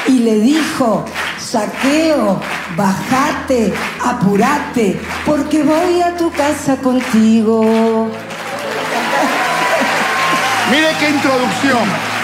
y le dijo: Zaqueo, bajate, apurate, porque voy a tu casa contigo. Mire qué introducción.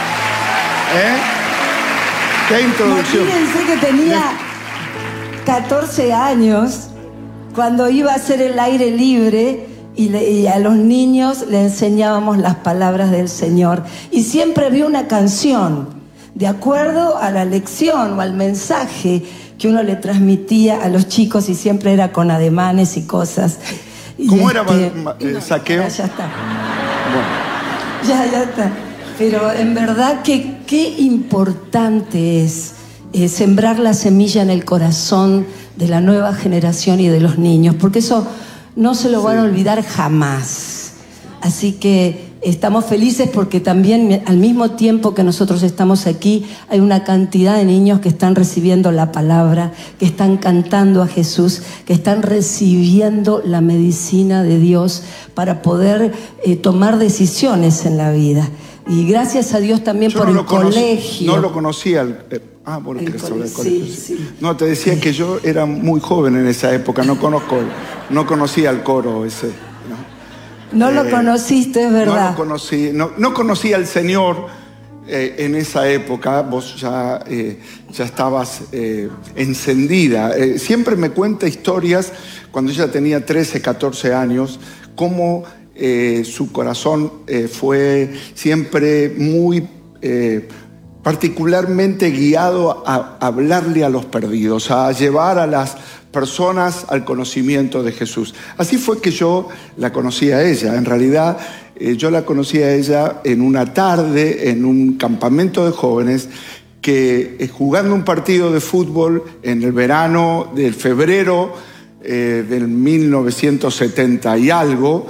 Qué introducción. Imagínense que tenía 14 años cuando iba a hacer el aire libre y a los niños le enseñábamos las palabras del Señor. Y siempre había una canción de acuerdo a la lección o al mensaje que uno le transmitía a los chicos, y siempre era con ademanes y cosas. ¿Cómo era Zaqueo? Ya está. Bueno. Ya está. Pero en verdad que qué importante es sembrar la semilla en el corazón de la nueva generación y de los niños, porque eso no se lo van a olvidar jamás. Así que estamos felices porque también al mismo tiempo que nosotros estamos aquí, hay una cantidad de niños que están recibiendo la palabra, que están cantando a Jesús, que están recibiendo la medicina de Dios para poder tomar decisiones en la vida. Y gracias a Dios también por el colegio. No lo conocía. Bueno, que sobre el colegio. Sí. No, te decía que yo era muy joven en esa época, no conocía el coro ese. No lo conociste, es verdad. No lo conocí, no conocía al Señor en esa época. Vos ya estabas encendida. Siempre me cuenta historias, cuando ella tenía 13, 14 años, cómo su corazón fue siempre muy particularmente guiado a hablarle a los perdidos, a llevar a las personas al conocimiento de Jesús. Así fue que yo la conocí a ella. En realidad, yo la conocí a ella en una tarde, en un campamento de jóvenes, que jugando un partido de fútbol en el verano del febrero del 1970 y algo,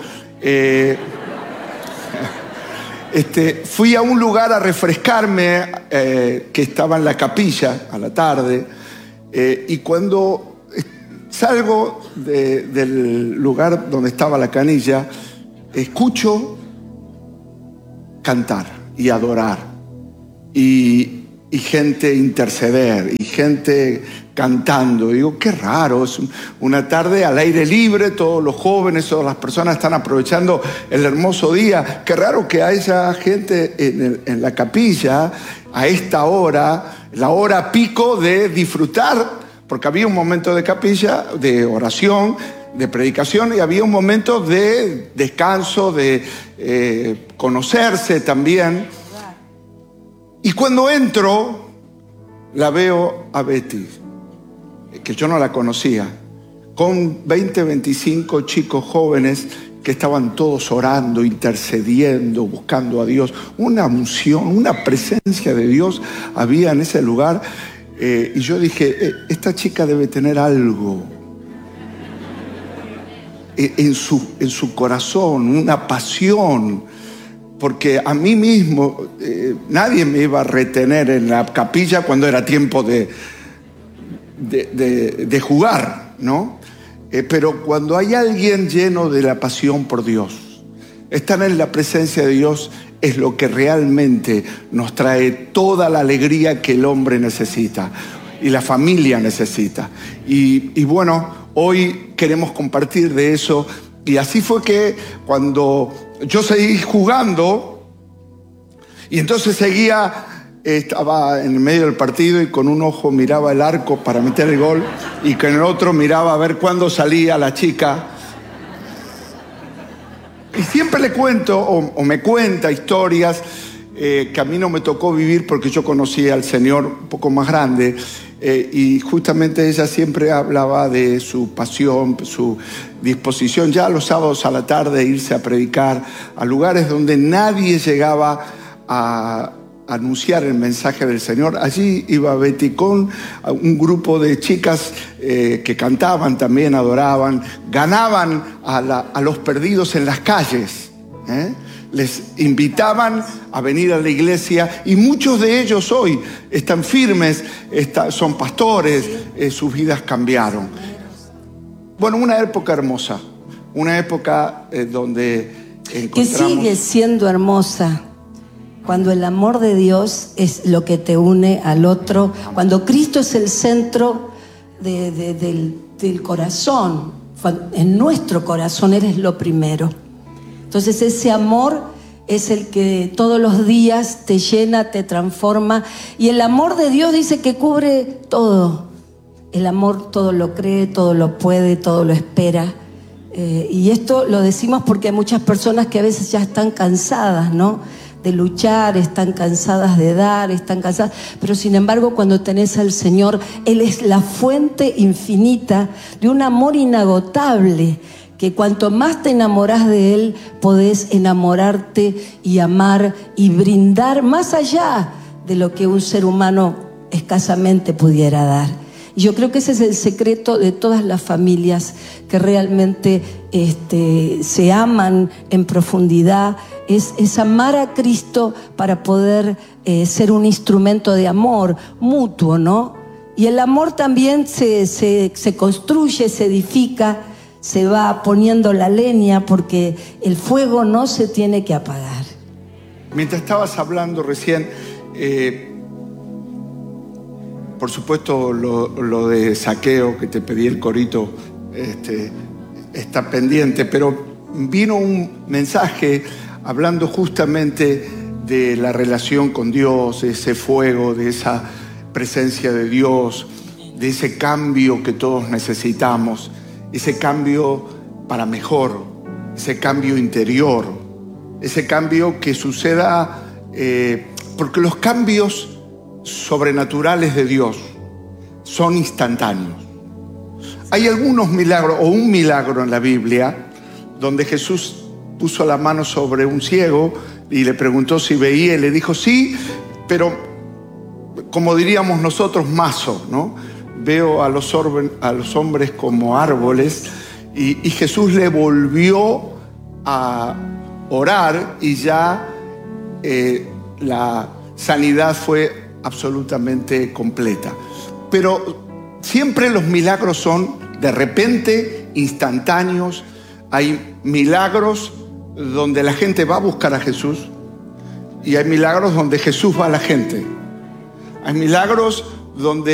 fui a un lugar a refrescarme que estaba en la capilla a la tarde, y cuando salgo del lugar donde estaba la canilla, escucho cantar y adorar y gente interceder y gente cantando. Digo, qué raro, es una tarde al aire libre, todos los jóvenes, todas las personas están aprovechando el hermoso día. Qué raro que haya gente en la capilla a esta hora, la hora pico de disfrutar, porque había un momento de capilla, de oración, de predicación, y había un momento de descanso, de conocerse también. Y cuando entro, la veo a Betty, que yo no la conocía, con 20, 25 chicos jóvenes que estaban todos orando, intercediendo, buscando a Dios. Una unción, una presencia de Dios había en ese lugar. Y yo dije, esta chica debe tener algo en su corazón, una pasión, porque a mí mismo nadie me iba a retener en la capilla cuando era tiempo de jugar, ¿no? Pero cuando hay alguien lleno de la pasión por Dios, estar en la presencia de Dios es lo que realmente nos trae toda la alegría que el hombre necesita y la familia necesita. Y bueno, hoy queremos compartir de eso. Y así fue que cuando yo seguí jugando, y entonces estaba en el medio del partido y con un ojo miraba el arco para meter el gol y con el otro miraba a ver cuándo salía la chica. Y siempre le cuento o me cuenta historias que a mí no me tocó vivir porque yo conocí al Señor un poco más grande, y justamente ella siempre hablaba de su pasión, su disposición ya los sábados a la tarde irse a predicar a lugares donde nadie llegaba a anunciar el mensaje del Señor. Allí iba Betty con un grupo de chicas que cantaban también, adoraban, ganaban a los perdidos en las calles, les invitaban a venir a la iglesia, y muchos de ellos hoy están firmes, son pastores, sus vidas cambiaron. Bueno, una época hermosa, una época donde encontramos... Que sigue siendo hermosa. cuando el amor de Dios es lo que te une al otro, cuando Cristo es el centro del corazón, en nuestro corazón eres lo primero. Entonces ese amor es el que todos los días te llena, te transforma, y el amor de Dios dice que cubre todo. El amor todo lo cree, todo lo puede, todo lo espera. Y esto lo decimos porque hay muchas personas que a veces ya están cansadas, ¿no?, de luchar, están cansadas de dar, están cansadas, pero sin embargo cuando tenés al Señor, Él es la fuente infinita de un amor inagotable, que cuanto más te enamorás de Él, podés enamorarte y amar y brindar más allá de lo que un ser humano escasamente pudiera dar. Y yo creo que ese es el secreto de todas las familias que realmente se aman en profundidad, es amar a Cristo para poder ser un instrumento de amor mutuo, ¿no? Y el amor también se construye, se edifica, se va poniendo la leña, porque el fuego no se tiene que apagar. Mientras estabas hablando recién, por supuesto lo de Zaqueo, que te pedí el corito, está pendiente, pero vino un mensaje hablando justamente de la relación con Dios, de ese fuego, de esa presencia de Dios, de ese cambio que todos necesitamos, ese cambio para mejor, ese cambio interior, ese cambio que suceda, porque los cambios sobrenaturales de Dios son instantáneos. Hay algunos milagros, o un milagro en la Biblia, donde Jesús puso la mano sobre un ciego y le preguntó si veía, y le dijo sí, pero como diríamos nosotros, mazo, ¿no? Veo a los hombres como árboles, y Jesús le volvió a orar y ya la sanidad fue absolutamente completa. Pero siempre los milagros son de repente, instantáneos. Hay milagros donde la gente va a buscar a Jesús, y hay milagros donde Jesús va a la gente. Hay milagros donde